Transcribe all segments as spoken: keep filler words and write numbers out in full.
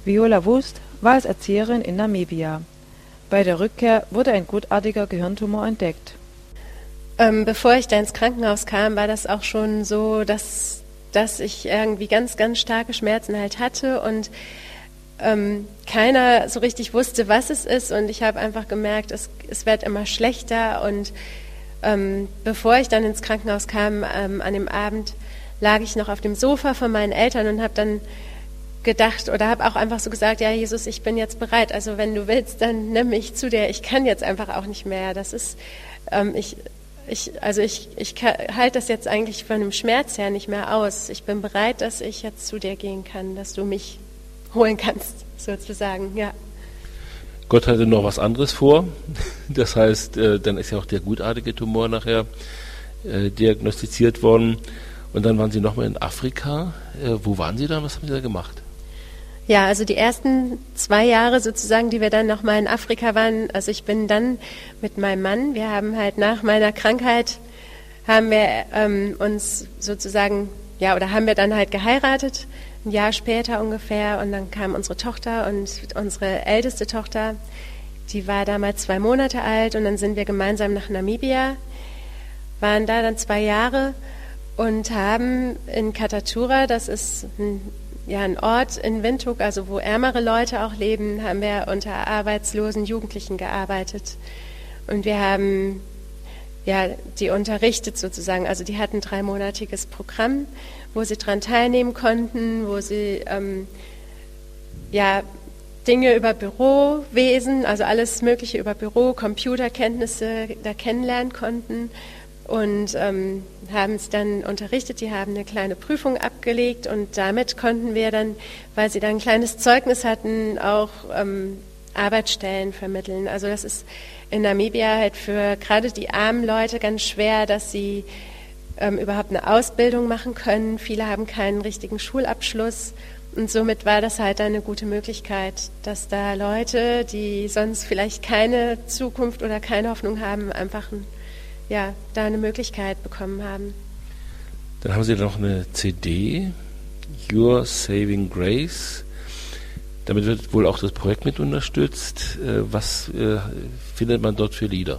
Viola Wust war als Erzieherin in Namibia. Bei der Rückkehr wurde ein gutartiger Gehirntumor entdeckt. Ähm, bevor ich da ins Krankenhaus kam, war das auch schon so, dass, dass ich irgendwie ganz, ganz starke Schmerzen halt hatte und ähm, keiner so richtig wusste, was es ist. Und ich habe einfach gemerkt, es, es wird immer schlechter. Und ähm, bevor ich dann ins Krankenhaus kam, ähm, an dem Abend, lag ich noch auf dem Sofa von meinen Eltern und habe dann gedacht oder habe auch einfach so gesagt, ja Jesus, ich bin jetzt bereit. Also wenn du willst, dann nimm mich zu dir. Ich kann jetzt einfach auch nicht mehr. Das ist, ähm, ich, ich, also ich, ich halte das jetzt eigentlich von dem Schmerz her nicht mehr aus. Ich bin bereit, dass ich jetzt zu dir gehen kann, dass du mich holen kannst, sozusagen, ja. Gott hatte noch was anderes vor. Das heißt, äh, dann ist ja auch der gutartige Tumor nachher äh, diagnostiziert worden. Und dann waren Sie nochmal in Afrika. Äh, wo waren Sie da? Was haben Sie da gemacht? Ja, also die ersten zwei Jahre sozusagen, die wir dann nochmal in Afrika waren, also ich bin dann mit meinem Mann, wir haben halt nach meiner Krankheit, haben wir ähm, uns sozusagen, ja, oder haben wir dann halt geheiratet, ein Jahr später ungefähr, und dann kam unsere Tochter und unsere älteste Tochter, die war damals zwei Monate alt, und dann sind wir gemeinsam nach Namibia, waren da dann zwei Jahre und haben in Katatura, das ist ein ja, ein Ort in Windhoek, also wo ärmere Leute auch leben, haben wir unter arbeitslosen Jugendlichen gearbeitet. Und wir haben ja, die unterrichtet sozusagen. Also die hatten ein dreimonatiges Programm, wo sie daran teilnehmen konnten, wo sie ähm, ja, Dinge über Bürowesen, also alles Mögliche über Büro, Computerkenntnisse da kennenlernen konnten. Und ähm, haben es dann unterrichtet, die haben eine kleine Prüfung abgelegt, und damit konnten wir dann, weil sie dann ein kleines Zeugnis hatten, auch ähm, Arbeitsstellen vermitteln. Also das ist in Namibia halt für gerade die armen Leute ganz schwer, dass sie ähm, überhaupt eine Ausbildung machen können. Viele haben keinen richtigen Schulabschluss, und somit war das halt eine gute Möglichkeit, dass da Leute, die sonst vielleicht keine Zukunft oder keine Hoffnung haben, einfach ein ja, da eine Möglichkeit bekommen haben. Dann haben Sie noch eine C D, Your Saving Grace. Damit wird wohl auch das Projekt mit unterstützt. Was äh, findet man dort für Lieder?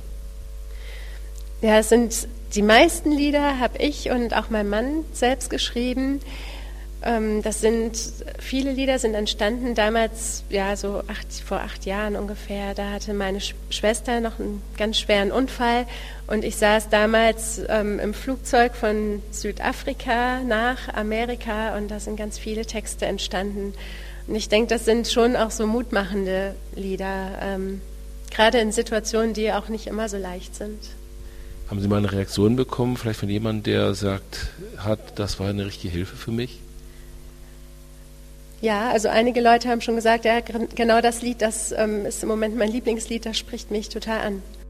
Ja, es sind die meisten Lieder, habe ich und auch mein Mann selbst geschrieben. Das sind, viele Lieder sind entstanden damals, ja, so acht, vor acht Jahren ungefähr. Da hatte meine Sch- Schwester noch einen ganz schweren Unfall, und ich saß damals ähm, im Flugzeug von Südafrika nach Amerika, und da sind ganz viele Texte entstanden. Und ich denke, das sind schon auch so mutmachende Lieder, ähm, gerade in Situationen, die auch nicht immer so leicht sind. Haben Sie mal eine Reaktion bekommen, vielleicht von jemandem, der sagt, hat, das war eine richtige Hilfe für mich? Ja, also einige Leute haben schon gesagt, ja, genau das Lied, das ähm, ist im Moment mein Lieblingslied, das spricht mich total an.